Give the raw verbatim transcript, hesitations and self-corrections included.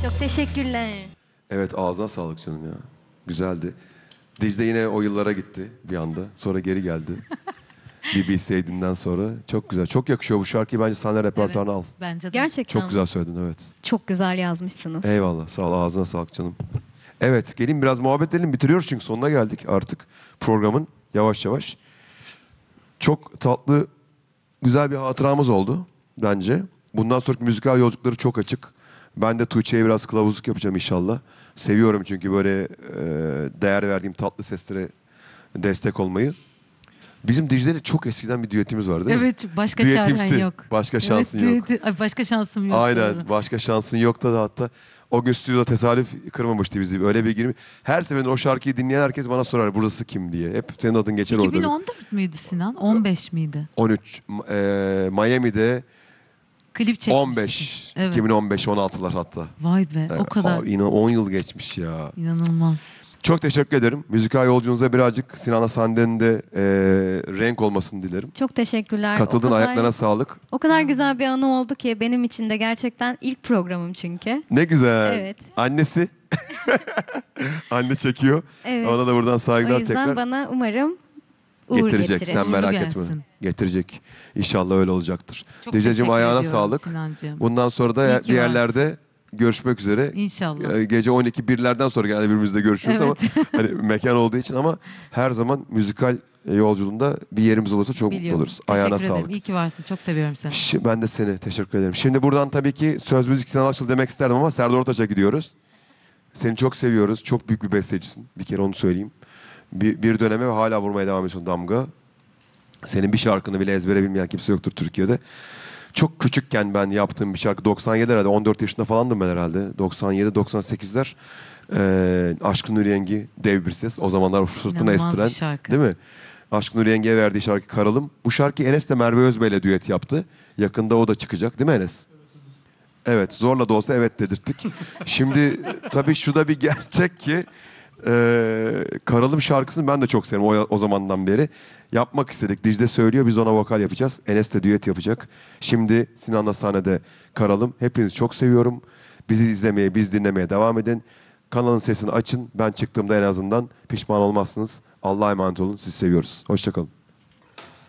Çok teşekkürler. Evet, ağzına sağlık canım ya. Güzeldi. Dicle yine o yıllara gitti bir anda. Sonra geri geldi. Bir bilseydinden sonra. Çok güzel. Çok yakışıyor bu şarkıyı. Bence sahne repertuarına al. Bence de. Gerçekten. Çok güzel söyledin, evet. Çok güzel yazmışsınız. Eyvallah. Sağ ol. Ağzına sağlık canım. Evet, gelin biraz muhabbet edelim. Bitiriyoruz çünkü sonuna geldik artık programın. Yavaş yavaş. Çok tatlı, güzel bir hatıramız oldu bence. Bundan sonraki müzikal yolculukları çok açık. Ben de Tuğçe'ye biraz kılavuzluk yapacağım inşallah. Seviyorum çünkü böyle e, değer verdiğim tatlı seslere destek olmayı. Bizim Dicle'yle çok eskiden bir düetimiz var değil mi? Evet, başka çaren Düetimsi. yok. Başka şansın evet, yok. düeti- Ay, başka şansım yok. Aynen. Doğru. Başka şansın yok da, da hatta o gün stüdyoda tesadüf kırmamıştı bizi. Öyle bir girmi. Her seferinde o şarkıyı dinleyen herkes bana sorar burası kim diye. Hep senin adın geçer orada. iki bin on dört müydü Sinan? on beş miydi? on üç e, Miami'de Klip çekmişti. on beş. Evet. iki bin on beş on altılar hatta. Vay be, o kadar. Abi, inan on yıl geçmiş ya. İnanılmaz. Çok teşekkür ederim. Müzikal yolculuğunuza birazcık Sinan'a Sanden'in de e, renk olmasını dilerim. Çok teşekkürler. Katıldığın O kadar- ayaklarına sağlık. O kadar güzel bir anı oldu ki benim için de gerçekten ilk programım çünkü. Ne güzel. Evet. Annesi. Anne çekiyor. Evet. Ona da buradan O saygılar yüzden tekrar. bana umarım uğur Getirecek. getirir. Sen merak Uğurlu etme. gelsin. Getirecek. İnşallah öyle olacaktır. Çok Dicle'cim teşekkür ayağına ediyorum sağlık. Sinancığım. Bundan sonra da İyi ki bir yerlerde görüşmek üzere. İnşallah. Ee, Gece on iki birlerden sonra genelde birbirimizle görüşüyoruz Evet. ama hani mekan olduğu için, ama her zaman müzikal yolculuğunda bir yerimiz olursa çok mutlu Biliyorum. oluruz. Teşekkür Ayağına ederim. sağlık. İyi ki varsın. Çok seviyorum seni. Şi- Ben de seni teşekkür ederim. Şimdi buradan tabii ki söz müzik Sinan Akçıl demek isterdim ama Serdar Ortaç'a gidiyoruz. Seni çok seviyoruz. Çok büyük bir bestecisin. Bir kere onu söyleyeyim. Bir, bir döneme ve hala vurmaya devam ediyorsun damga. Senin bir şarkını bile ezbere bilmeyen kimse yoktur Türkiye'de. Çok küçükken ben yaptığım bir şarkı, doksan yedi herhalde, on dört yaşında falandım ben herhalde. doksan yedi doksan sekizler. Ee, Aşkın Nur Yengi dev bir ses. O zamanlar fırtına İnanılmaz estiren. bir şarkı. Değil mi? Aşkın Nur Yengi'ye verdiği şarkı Karalım. Bu şarkıyı Enes de Merve Özbey'le düet yaptı. Yakında o da çıkacak değil mi Enes? Evet, zorla da olsa evet dedirttik. Şimdi tabii şu da bir gerçek ki e, Karalım şarkısını ben de çok severim o, o zamandan beri. Yapmak istedik. Dicle söylüyor, biz ona vokal yapacağız. Enes de düet yapacak. Şimdi Sinan'la sahnede Karalım. Hepinizi çok seviyorum. Bizi izlemeye, biz dinlemeye devam edin. Kanalın sesini açın. Ben çıktığımda en azından pişman olmazsınız. Allah'a emanet olun. Sizi seviyoruz. Hoşça kalın.